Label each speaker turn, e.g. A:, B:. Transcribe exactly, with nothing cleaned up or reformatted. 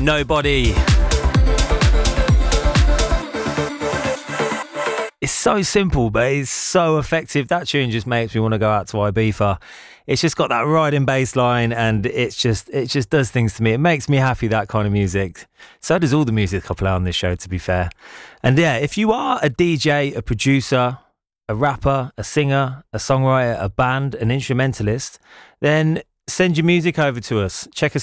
A: Nobody. It's so simple, but it's so effective. That tune just makes me want to go out to Ibiza. It's just got that riding bass line, and it's just it just does things to me. It makes me happy, that kind of music. So does all the music I play on this show, to be fair. And yeah, if you are a D J, a producer, a rapper, a singer, a songwriter, a band, an instrumentalist, then send your music over to us. Check us